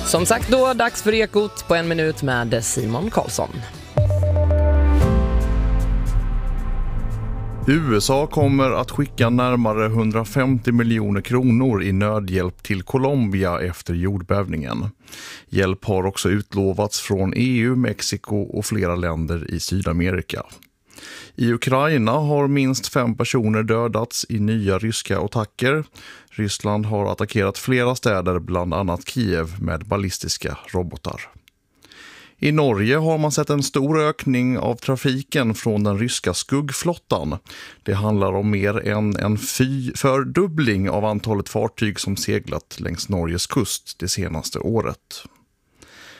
Som sagt då, dags för Ekot på en minut med Simon Karlsson. USA kommer att skicka närmare 150 miljoner kronor i nödhjälp till Colombia efter jordbävningen. Hjälp har också utlovats från EU, Mexiko och flera länder i Sydamerika. I Ukraina har minst 5 personer dödats i nya ryska attacker. Ryssland har attackerat flera städer, bland annat Kiev, med ballistiska robotar. I Norge har man sett en stor ökning av trafiken från den ryska skuggflottan. Det handlar om mer än en fördubbling av antalet fartyg som seglat längs Norges kust det senaste året.